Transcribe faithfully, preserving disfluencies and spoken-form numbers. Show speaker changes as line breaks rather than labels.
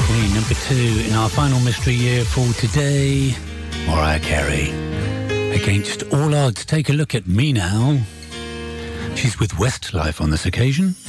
Queen, number two in our final mystery year for today. Mariah Carey. Against all odds, take a look at me now. She's with Westlife on this occasion.